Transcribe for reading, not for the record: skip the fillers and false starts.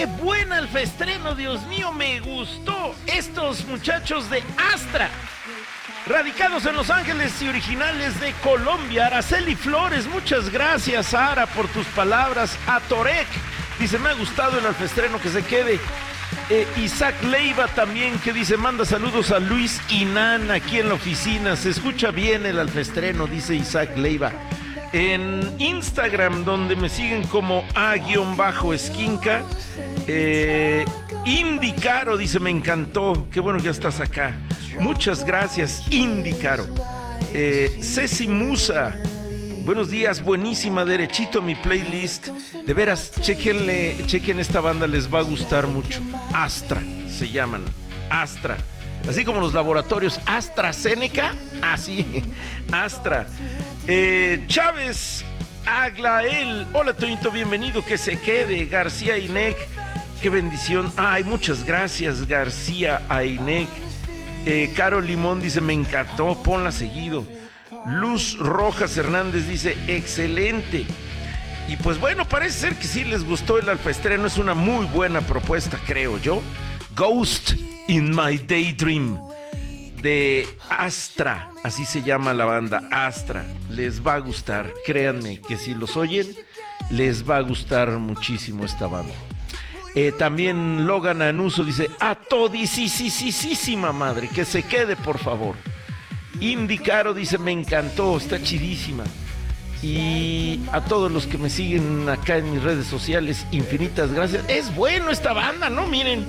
¡Qué buena Alfaestreno! Dios mío, me gustó. Estos muchachos de Astra, radicados en Los Ángeles y originales de Colombia. Araceli Flores, muchas gracias, Sara, por tus palabras. A Torek, dice, me ha gustado el Alfaestreno, que se quede. Isaac Leiva también, que dice, manda saludos a Luis y Nan aquí en la oficina. Se escucha bien el Alfaestreno, dice Isaac Leiva. En Instagram, donde me siguen como a_esquinca, Indy Caro dice, me encantó, qué bueno que ya estás acá. Muchas gracias, Indy Caro. Ceci Musa, buenos días, buenísima, derechito mi playlist. De veras, chequen esta banda, les va a gustar mucho. Astra, se llaman, Astra. Así como los laboratorios AstraZeneca, así, Astra. Chávez Aglael, hola Toñito, bienvenido, que se quede. García Inec, qué bendición. Ay, muchas gracias, García Inec. Caro Limón dice, me encantó, ponla seguido. Luz Rojas Hernández dice, excelente. Y pues bueno, parece ser que sí les gustó el Alfaestreno, es una muy buena propuesta, creo yo. Ghost in My Daydream, de Astra, así se llama la banda, Astra. Les va a gustar, créanme que si los oyen, les va a gustar muchísimo esta banda. También Logan Anuso dice, a todisísima madre, que se quede por favor. Indy Caro dice, me encantó, está chidísima. Y a todos los que me siguen acá en mis redes sociales, infinitas gracias. Es bueno esta banda, ¿no? Miren.